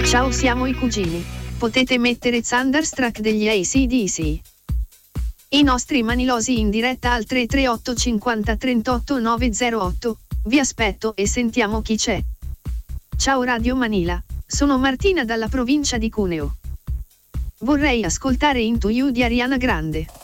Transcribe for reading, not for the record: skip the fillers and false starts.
Ciao, siamo i cugini. Potete mettere Thunderstruck degli AC/DC. I nostri manilosi in diretta al 338 50 38 908. Vi aspetto e sentiamo chi c'è. Ciao Radio Manila, sono Martina dalla provincia di Cuneo. Vorrei ascoltare Into You di Ariana Grande.